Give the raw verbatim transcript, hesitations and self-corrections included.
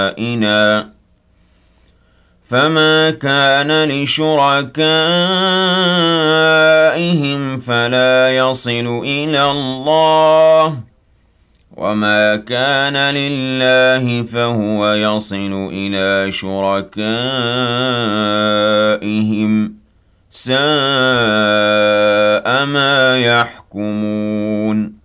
إِنَا فَمَا كَانَ لِشُرَكَائِهِمْ فَلَا يَصِلُ إِلَى اللَّهِ وَمَا كَانَ لِلَّهِ فَهُوَ يَصِلُ إِلَى شُرَكَائِهِمْ سَاءَ مَا يَحْكُمُونَ